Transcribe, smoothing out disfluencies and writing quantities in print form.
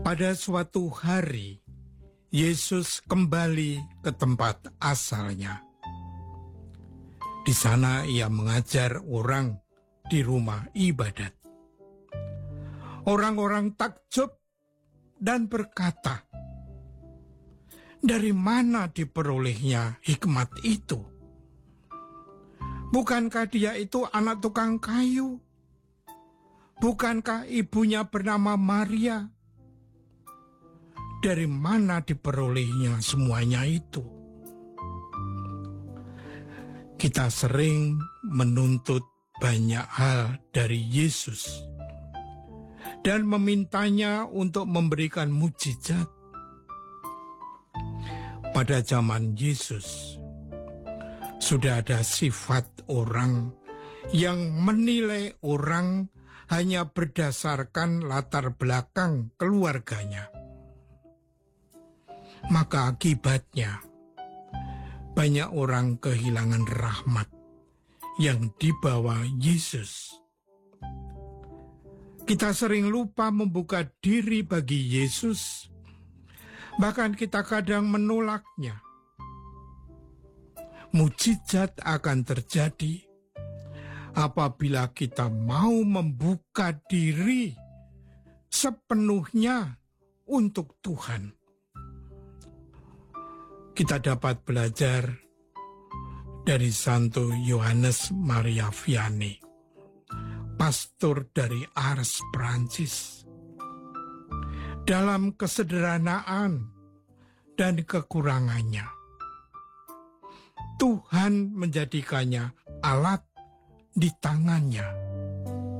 Pada suatu hari, Yesus kembali ke tempat asalnya. Di sana ia mengajar orang di rumah ibadat. Orang-orang takjub dan berkata, "Dari mana diperolehnya hikmat itu? Bukankah dia itu anak tukang kayu? Bukankah ibunya bernama Maria? Dari mana diperolehnya semuanya itu?" Kita sering menuntut banyak hal dari Yesus dan memintanya untuk memberikan mukjizat. Pada zaman Yesus, sudah ada sifat orang yang menilai orang hanya berdasarkan latar belakang keluarganya. Maka akibatnya, banyak orang kehilangan rahmat yang dibawa Yesus. Kita sering lupa membuka diri bagi Yesus, bahkan kita kadang menolaknya. Mukjizat akan terjadi apabila kita mau membuka diri sepenuhnya untuk Tuhan. Kita dapat belajar dari Santo Yohanes Maria Vianney, pastor dari Ars, Prancis. Dalam kesederhanaan dan kekurangannya, Tuhan menjadikannya alat di tangannya